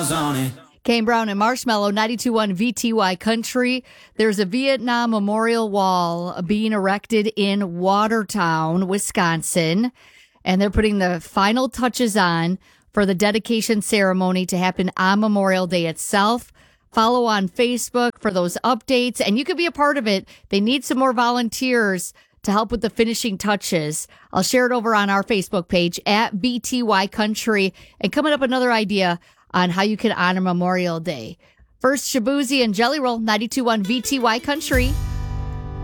miles on it. Kane Brown and Marshmallow, 92.1 VTY Country. There's a Vietnam Memorial Wall being erected in Watertown, Wisconsin, and they're putting the final touches on for the dedication ceremony to happen on Memorial Day itself. Follow on Facebook for those updates, and you could be a part of it. They need some more volunteers to help with the finishing touches. I'll share it over on our Facebook page at VTY Country. And coming up, another idea on how you can honor Memorial Day. First, Shabuzi and Jelly Roll, 92.1 VTY Country.